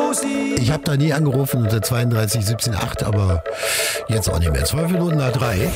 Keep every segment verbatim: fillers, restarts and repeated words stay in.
Ich habe da nie angerufen unter zweiunddreißig siebzehn acht, aber jetzt auch nicht mehr. Zwölf Minuten nach drei.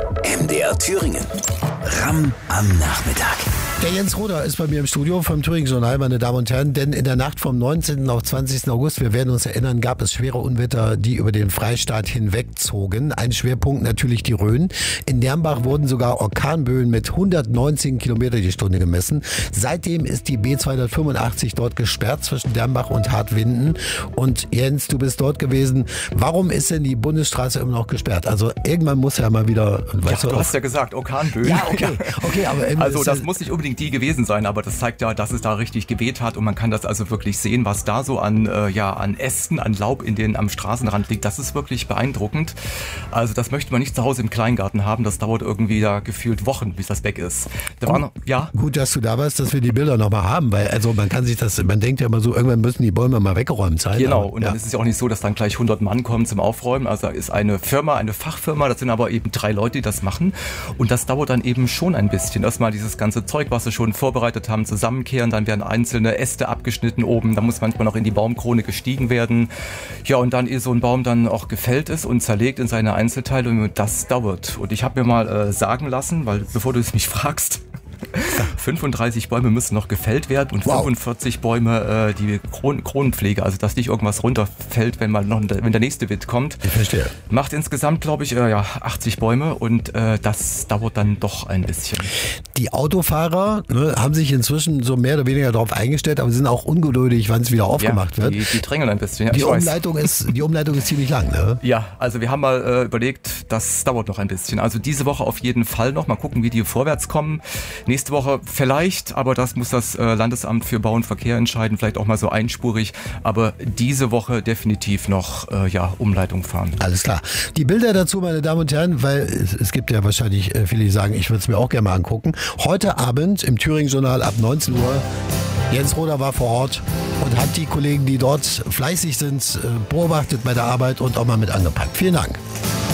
M D R Thüringen. Ramm am Nachmittag. Der Jens Roder ist bei mir im Studio vom Thüringen Journal, meine Damen und Herren, denn in der Nacht vom neunzehnten auf zwanzigsten August, wir werden uns erinnern, gab es schwere Unwetter, die über den Freistaat hinwegzogen. Ein Schwerpunkt natürlich die Rhön. In Dermbach wurden sogar Orkanböen mit hundertneunzehn Kilometer die Stunde gemessen. Seitdem ist die B zweihundertfünfundachtzig dort gesperrt zwischen Dermbach und Hartwinden. Und Jens, du bist dort gewesen. Warum ist denn die Bundesstraße immer noch gesperrt? Also irgendwann muss ja mal wieder... Weißt ja, du, du hast ja gesagt, Orkanböen. Ja, okay. okay aber also das muss nicht unbedingt die gewesen sein, aber das zeigt ja, dass es da richtig geweht hat und man kann das also wirklich sehen, was da so an, äh, ja, an Ästen, an Laub in den am Straßenrand liegt. Das ist wirklich beeindruckend. Also das möchte man nicht zu Hause im Kleingarten haben. Das dauert irgendwie da gefühlt Wochen, bis das weg ist. Da war noch, ja. Gut, dass du da warst, dass wir die Bilder nochmal haben, weil also man kann sich das, man denkt ja immer so, irgendwann müssen die Bäume mal weggeräumt sein. Genau, aber, und ja. dann ist es ja auch nicht so, dass dann gleich hundert Mann kommen zum Aufräumen. Also da ist eine Firma, eine Fachfirma, das sind aber eben drei Leute, die das machen und das dauert dann eben schon ein bisschen. Erstmal dieses ganze Zeug, was sie schon vorbereitet haben, zusammenkehren, dann werden einzelne Äste abgeschnitten oben, da muss manchmal noch in die Baumkrone gestiegen werden. Ja, und dann, ehe so ein Baum dann auch gefällt ist und zerlegt in seine Einzelteile, und das dauert. Und ich habe mir mal äh, sagen lassen, weil bevor du es mich fragst, fünfunddreißig Bäume müssen noch gefällt werden und wow. fünfundvierzig Bäume äh, die Kron- Kronenpflege, also dass nicht irgendwas runterfällt, wenn mal noch wenn der nächste Wind kommt. Ich verstehe. Macht insgesamt, glaube ich, äh, ja, achtzig Bäume und äh, das dauert dann doch ein bisschen. Die Autofahrer ne, haben sich inzwischen so mehr oder weniger darauf eingestellt, aber sind auch ungeduldig, wann es wieder aufgemacht ja, wird. Die, die drängeln ein bisschen. Ja, die, Umleitung ist, die Umleitung ist ziemlich lang, ne? Ja, also wir haben mal äh, überlegt, das dauert noch ein bisschen. Also diese Woche auf jeden Fall noch. Mal gucken, wie die vorwärts kommen. Nächste Woche vielleicht, aber das muss das äh, Landesamt für Bau und Verkehr entscheiden, vielleicht auch mal so einspurig, aber diese Woche definitiv noch äh, ja, Umleitung fahren. Alles klar. Die Bilder dazu, meine Damen und Herren, weil es, es gibt ja wahrscheinlich äh, viele, die sagen, ich würde es mir auch gerne mal angucken. Heute Abend im Thüringen Journal ab neunzehn Uhr. Jens Roder war vor Ort und hat die Kollegen, die dort fleißig sind, äh, beobachtet bei der Arbeit und auch mal mit angepackt. Vielen Dank.